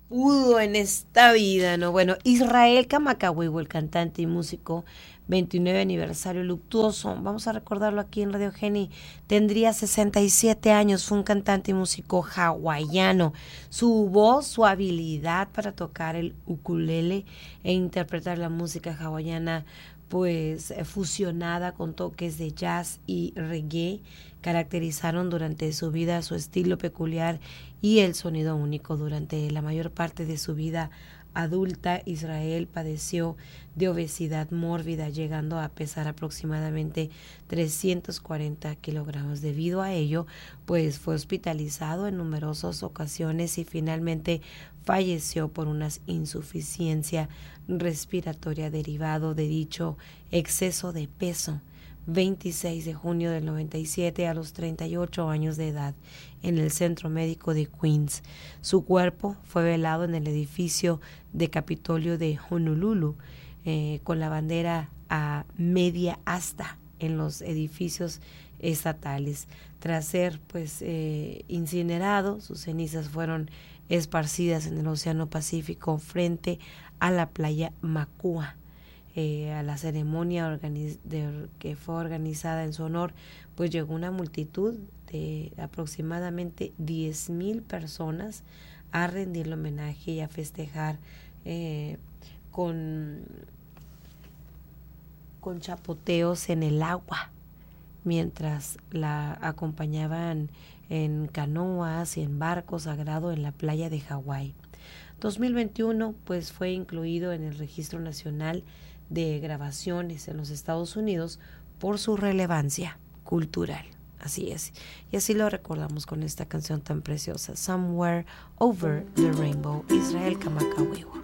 pudo en esta vida, ¿no? Bueno, Israel Kamakawiwo, el cantante y músico, 29 aniversario luctuoso, vamos a recordarlo aquí en Radio Geni, tendría 67 años, fue un cantante y músico hawaiano. Su voz, su habilidad para tocar el ukulele e interpretar la música hawaiana, pues fusionada con toques de jazz y reggae, caracterizaron durante su vida su estilo peculiar y el sonido único. Durante la mayor parte de su vida adulta, Israel padeció de obesidad mórbida, llegando a pesar aproximadamente 340 kilogramos. Debido a ello, pues fue hospitalizado en numerosas ocasiones y finalmente falleció por una insuficiencia respiratoria derivado de dicho exceso de peso. 26 de junio del 97 a los 38 años de edad en el Centro Médico de Queens. Su cuerpo fue velado en el edificio de Capitolio de Honolulu con la bandera a media asta en los edificios estatales. Tras ser incinerado, sus cenizas fueron esparcidas en el Océano Pacífico frente a la playa Makua. A la ceremonia que fue organizada en su honor, pues llegó una multitud de aproximadamente 10,000 personas a rendirle homenaje y a festejar con chapoteos en el agua, mientras la acompañaban en canoas y en barco sagrado en la playa de Hawái. 2021 pues fue incluido en el Registro Nacional de Grabaciones en los Estados Unidos por su relevancia cultural. Así es. Y así lo recordamos con esta canción tan preciosa, Somewhere Over the Rainbow, Israel Kamakawiwo.